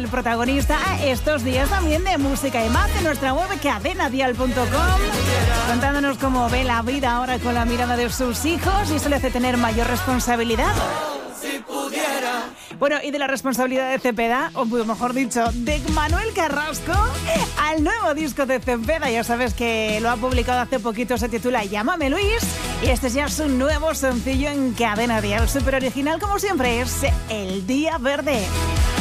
el protagonista estos días también de Música y Más en nuestra web cadenadial.com, contándonos cómo ve la vida ahora con la mirada de sus hijos y eso le hace tener mayor responsabilidad. Bueno, y de la responsabilidad de Cepeda, o mejor dicho, de Manuel Carrasco, al nuevo disco de Cepeda. Ya sabes que lo ha publicado hace poquito, se titula Llámame Luis, y este ya es un nuevo sencillo en Cadena Dial, súper original como siempre, es El Día Verde.